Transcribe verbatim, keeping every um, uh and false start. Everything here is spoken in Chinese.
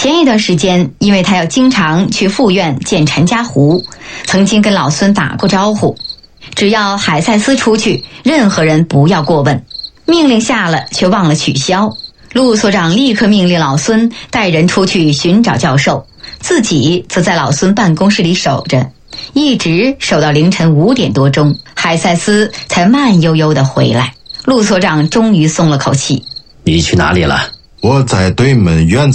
前一段时间，因为他要经常去副院见陈家湖，曾经跟老孙打过招呼，只要海塞斯出去，任何人不要过问。命令下了，却忘了取消。陆所长立刻命令老孙带人出去寻找教授，自己则在老孙办公室里守着，一直守到凌晨五点多钟，海塞斯才慢悠悠地回来。陆所长终于松了口气。 你去哪里了？ 我在对门院子